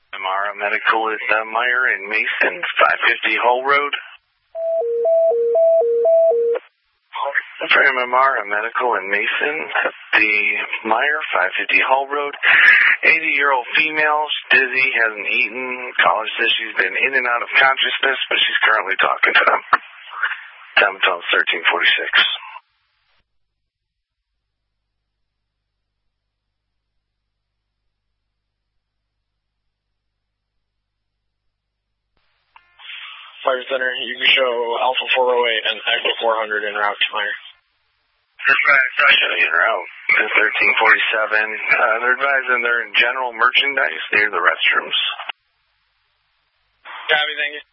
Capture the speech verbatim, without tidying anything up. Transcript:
Amara Medical is uh, Meyer and Mason, five fifty Hull Road. From Amara Medical in Mason, the Meyer, five fifty Hull Road. eighty-year-old female, she's dizzy, hasn't eaten. Caller says she's been in and out of consciousness, but she's currently talking to them. Time until thirteen forty-six. Fire Center, you can show Alpha four oh eight and Echo four hundred en route to Meyer. Showing en route to thirteen forty-seven. Uh, they're advising they're in general merchandise near the restrooms. Copy, thank you.